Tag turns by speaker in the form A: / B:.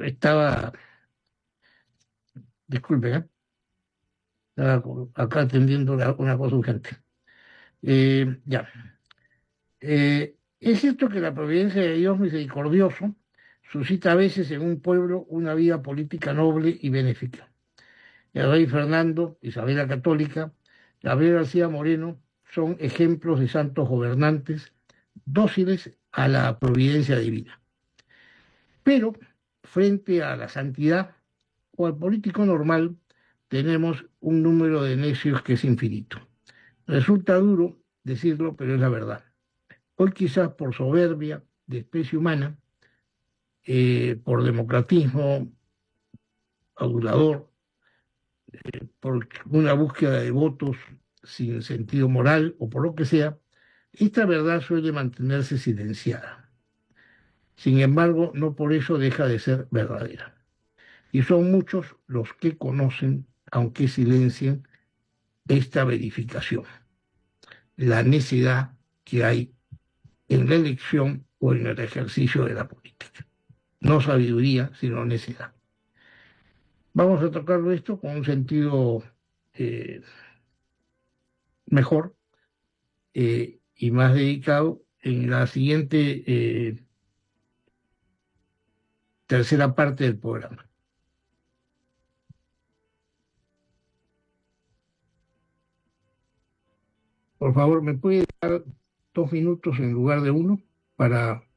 A: estaba, disculpe, estaba acá atendiendo una cosa urgente. Ya. Es cierto que la providencia de Dios misericordioso suscita a veces en un pueblo una vida política noble y benéfica. El rey Fernando, Isabel la Católica, Gabriel García Moreno son ejemplos de santos gobernantes dóciles a la providencia divina. Pero frente a la santidad o al político normal, tenemos un número de necios que es infinito. Resulta duro decirlo, pero es la verdad. Hoy quizás por soberbia, de especie humana, por democratismo adulador, por una búsqueda de votos sin sentido moral o por lo que sea, esta verdad suele mantenerse silenciada. Sin embargo, no por eso deja de ser verdadera. Y son muchos los que conocen, aunque silencien, esta verificación, la necesidad que hay en la elección o en el ejercicio de la política. No sabiduría, sino necedad. Vamos a tocarlo esto con un sentido eh, mejor y más dedicado en la siguiente tercera parte del programa. Por favor, ¿me puede dar 2 minutos en lugar de uno para